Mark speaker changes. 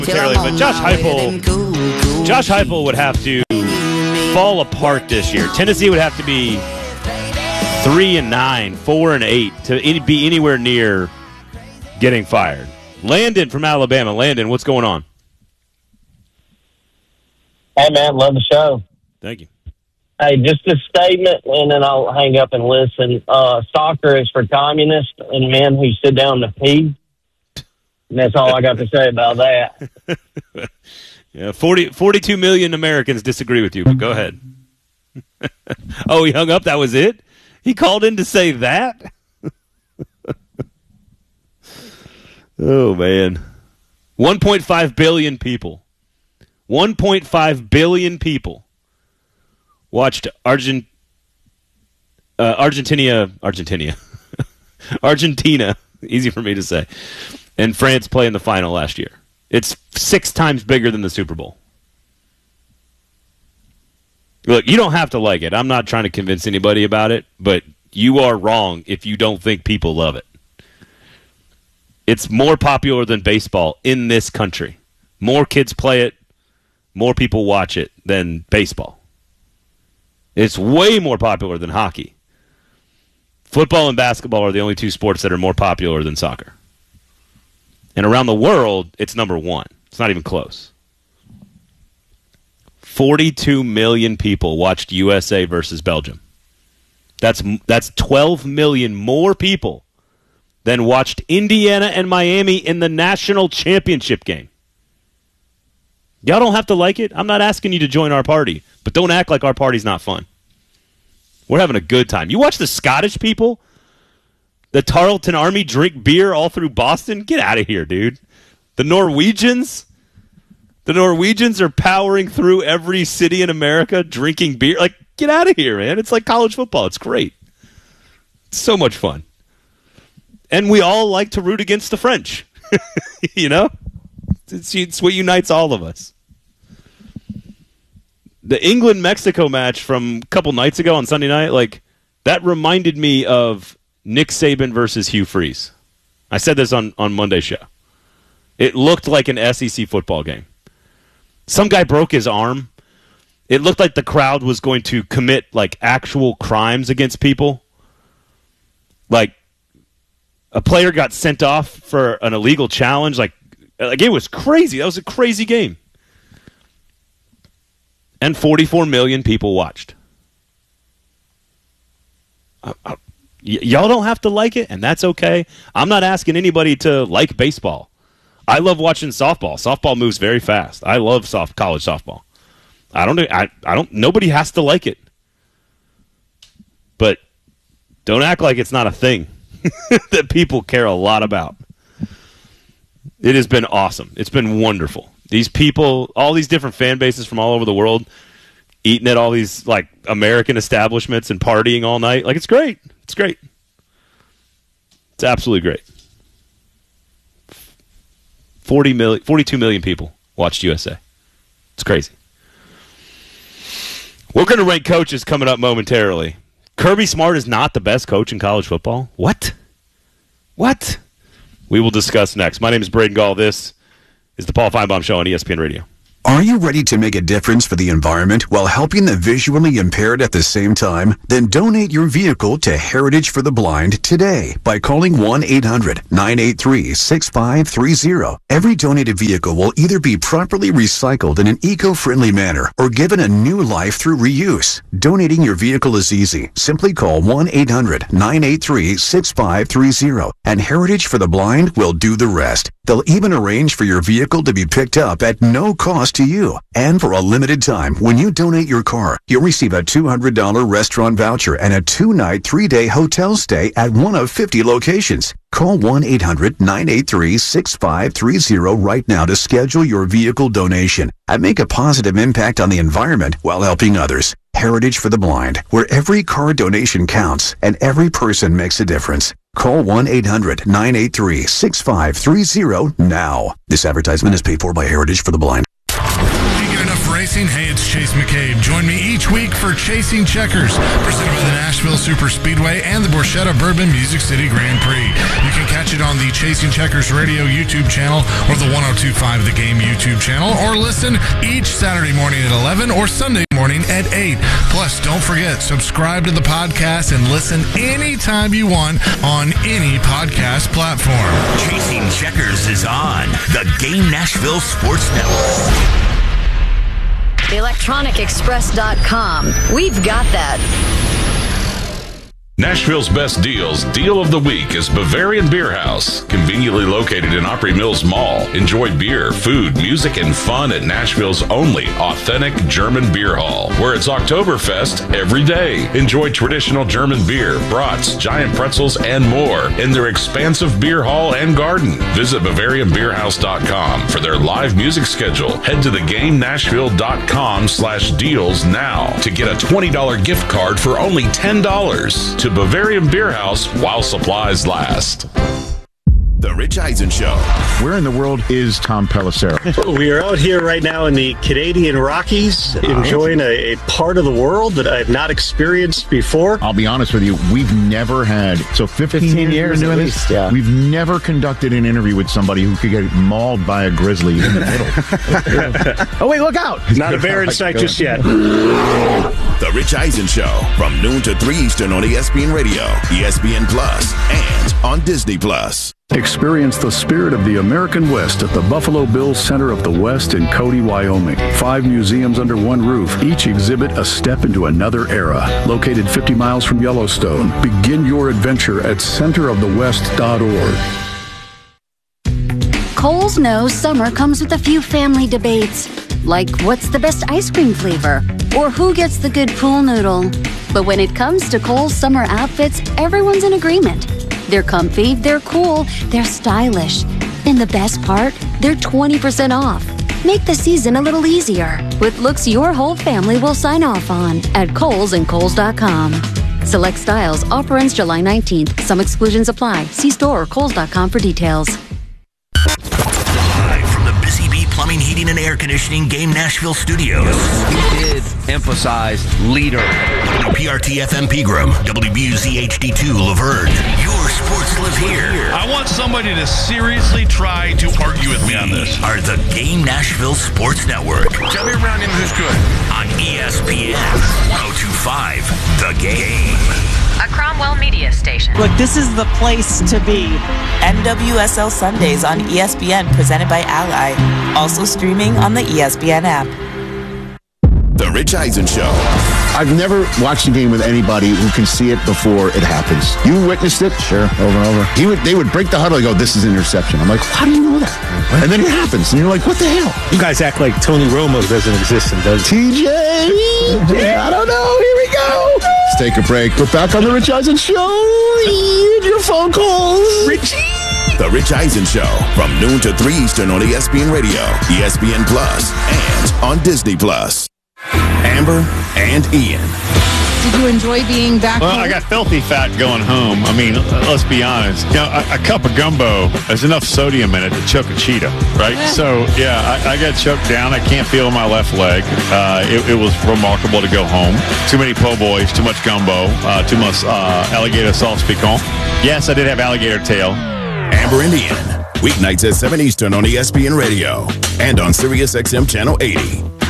Speaker 1: momentarily, but Josh Heupel would have to fall apart this year. Tennessee would have to be 3-9, 4-8 to be anywhere near getting fired. Landon from Alabama. Landon, what's going on?
Speaker 2: Hey, man, love the show.
Speaker 1: Thank you.
Speaker 2: Hey, just a statement, and then I'll hang up and listen. Soccer is for communists and men who sit down to pee. And that's all I got to say about that.
Speaker 1: Yeah, 42 million Americans disagree with you, but go ahead. Oh, he hung up? That was it? He called in to say that? Oh, man. 1.5 billion people. 1.5 billion people watched Argentina, easy for me to say, and France play in the final last year. It's 6 times bigger than the Super Bowl. Look, you don't have to like it. I'm not trying to convince anybody about it, but you are wrong if you don't think people love it. It's more popular than baseball in this country. More kids play it, more people watch it than baseball. It's way more popular than hockey. Football and basketball are the only 2 sports that are more popular than soccer. And around the world, it's number 1. It's not even close. 42 million people watched USA versus Belgium. That's 12 million more people than watched Indiana and Miami in the national championship game. Y'all don't have to like it. I'm not asking you to join our party, but don't act like our party's not fun. We're having a good time. You watch the Scottish people, the Tarleton Army drink beer all through Boston? Get out of here, dude. The Norwegians are powering through every city in America drinking beer. Like, get out of here, man. It's like college football. It's great. It's so much fun. And we all like to root against the French. You know? It's what unites all of us. The England-Mexico match from a couple nights ago on Sunday night, like, that reminded me of Nick Saban versus Hugh Freeze. I said this on Monday's show. It looked like an SEC football game. Some guy broke his arm. It looked like the crowd was going to commit, like, actual crimes against people. Like, a player got sent off for an illegal challenge. Like, it was crazy. That was a crazy game. And 44 million people watched. Y'all don't have to like it, and that's okay. I'm not asking anybody to like baseball. I love watching softball. Softball moves very fast. I love college softball. Nobody has to like it. But don't act like it's not a thing that people care a lot about. It has been awesome. It's been wonderful. These people, all these different fan bases from all over the world, eating at all these, like, American establishments and partying all night. Like, it's great. It's great. It's absolutely great. 42 million people watched USA. It's crazy. We're going to rank coaches coming up momentarily. Kirby Smart is not the best coach in college football. What? We will discuss next. My name is Braden Gall. This is the Paul Feinbaum Show on ESPN Radio.
Speaker 3: Are you ready to make a difference for the environment while helping the visually impaired at the same time? Then donate your vehicle to Heritage for the Blind today by calling 1-800-983-6530. Every donated vehicle will either be properly recycled in an eco-friendly manner or given a new life through reuse. Donating your vehicle is easy. Simply call 1-800-983-6530 and Heritage for the Blind will do the rest. They'll even arrange for your vehicle to be picked up at no cost to you. And for a limited time, when you donate your car, you'll receive a $200 restaurant voucher and a 2-night, 3-day hotel stay at one of 50 locations. Call 1-800-983-6530 right now to schedule your vehicle donation and make a positive impact on the environment while helping others. Heritage for the Blind, where every car donation counts and every person makes a difference. Call 1-800-983-6530 now. This advertisement is paid for by Heritage for the Blind.
Speaker 4: Can't get enough racing. racing? Hey, it's Chase McCabe. Join me each week for Chasing Checkers, presented by the Nashville Super Speedway and the Borchetta Bourbon Music City Grand Prix. You can catch it on the Chasing Checkers Radio YouTube channel or the 102.5 The Game YouTube channel, or listen each Saturday morning at 11 or Sunday morning at 8. Plus, don't forget, subscribe to the podcast and listen anytime you want on any podcast platform.
Speaker 5: Chasing Checkers is on the Game Nashville Sports Network.
Speaker 6: ElectronicExpress.com. We've got that.
Speaker 7: Nashville's best deals. Deal of the week is Bavarian Beer House, conveniently located in Opry Mills Mall. Enjoy beer, food, music, and fun at Nashville's only authentic German beer hall, where it's Oktoberfest every day. Enjoy traditional German beer, brats, giant pretzels, and more in their expansive beer hall and garden. Visit BavarianBeerHouse.com for their live music schedule. Head to theGameNashville.com/deals now to get a $20 gift card for only $10 to Bavarian Beer House while supplies last.
Speaker 8: The Rich Eisen Show.
Speaker 9: Where in the world is Tom Pelissero?
Speaker 10: We are out here right now in the Canadian Rockies, enjoying a part of the world that I have not experienced before.
Speaker 9: I'll be honest with you, we've never had, 15 years doing this, we've never conducted an interview with somebody who could get mauled by a grizzly in the middle. Oh, wait, look out.
Speaker 10: Not a bear in sight just yet.
Speaker 8: The Rich Eisen Show, from noon to 3 Eastern on ESPN Radio, ESPN Plus, and on Disney Plus.
Speaker 11: Experience the spirit of the American West at the Buffalo Bills Center of the West in Cody, Wyoming. 5 museums under one roof, each exhibit a step into another era. Located 50 miles from Yellowstone, begin your adventure at centerofthewest.org.
Speaker 12: Kohl's knows summer comes with a few family debates, like what's the best ice cream flavor, or who gets the good pool noodle. But when it comes to Kohl's summer outfits, everyone's in agreement. They're comfy, they're cool, they're stylish. And the best part, they're 20% off. Make the season a little easier with looks your whole family will sign off on at Kohl's and Kohls.com. Select styles. Offer ends July 19th. Some exclusions apply. See store or Kohls.com for details.
Speaker 5: Live from the Busy Bee Plumbing, Heating, and Air Conditioning Game Nashville Studios.
Speaker 13: We did emphasize leader.
Speaker 5: WPRT-FM Pegram, WBUZ-HD2 Laverne. Your sports live here.
Speaker 14: I want somebody to seriously try to argue with me on this.
Speaker 5: Are the Game Nashville Sports Network.
Speaker 14: Tell me around him who's good.
Speaker 5: On ESPN 102.5, The Game.
Speaker 15: A Cromwell Media Station.
Speaker 16: Look, this is the place to be.
Speaker 17: NWSL Sundays on ESPN, presented by Ally. Also streaming on the ESPN app.
Speaker 8: The Rich Eisen Show.
Speaker 9: I've never watched a game with anybody who can see it before it happens. You witnessed it? Sure, over and over. They would break the huddle and go, this is an interception. I'm like, how do you know that? What? And then it happens, and you're like, what the hell?
Speaker 10: You guys act like Tony Romo doesn't exist and does.
Speaker 9: TJ! I don't know. Here we go. Let's take a break. We're back on the Rich Eisen Show. Read your phone calls. Richie!
Speaker 8: The Rich Eisen Show, from noon to 3 Eastern on ESPN Radio, ESPN Plus, and on Disney Plus. Amber and Ian.
Speaker 18: Did you enjoy being back
Speaker 19: Well,
Speaker 18: home?
Speaker 19: I got filthy fat going home. I mean, let's be honest. You know, a cup of gumbo, there's enough sodium in it to choke a cheetah, right? So, yeah, I got choked down. I can't feel my left leg. It was remarkable to go home. Too many po' boys, too much gumbo, too much alligator sauce piquant. Yes, I did have alligator tail.
Speaker 8: Amber and Ian, weeknights at 7 Eastern on ESPN Radio and on Sirius XM Channel 80.